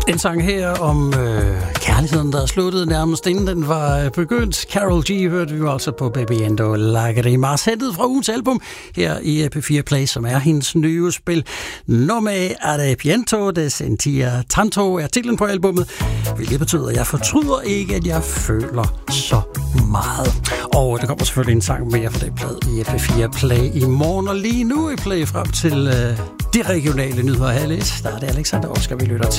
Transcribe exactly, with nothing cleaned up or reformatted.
En sang her om øh, kærligheden, der er sluttet nærmest inden den var begyndt. Karol G hørte vi jo altså på Bebiendo Lagrimas, hentet fra ugens album her i P fire Play, som er hendes nye spil. No me arrepiento de sentir tanto er titlen på albummet, hvilket betyder, at jeg fortryder ikke, at jeg føler så meget. Og der kommer selvfølgelig en sang mere fra det plade i P fire Play i morgen, og lige nu i Play frem til øh, de regionale nyheder. Halvt, der er det Alexander Oscar, vi lytter til.